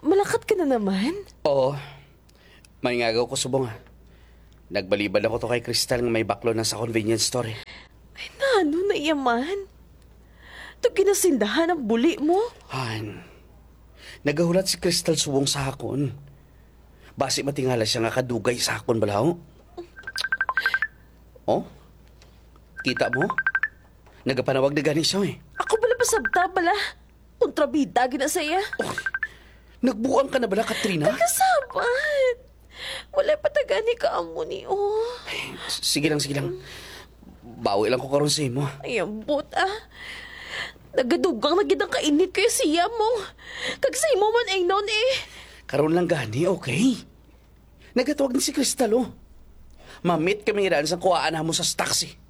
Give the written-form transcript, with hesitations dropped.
Malakat ka na naman? Oo. May ngagaw ko subong ha. Nagbalibad ako to kay Crystal nga may baklo na sa convenience store eh. Ay, nano na iyaman? Ito ginasindahan ang buli mo? Han, nagahulat si Crystal subong sa hakon. Basi matingala siya nga kadugay sa hakon balaw. Oh? Kita mo? Nagapanawag na gani siya eh. Ako bala pasabta bala. Kontrabida gina saya. Oh, nagbuang ka na bala, Katrina? Kasabat. Wala patagani ka amo ni oh. Sige lang, sige lang. Bawi lang ko karon sa imo. Ay, ambot ah. Nagadugang na gidang kainit kayo siya mo. Kag sa imo man ay non eh. Karon lang gani, okay? Nagatuwag ni si Crystal oh. Mamit kami iraan sa kuhaan mo sa taxi.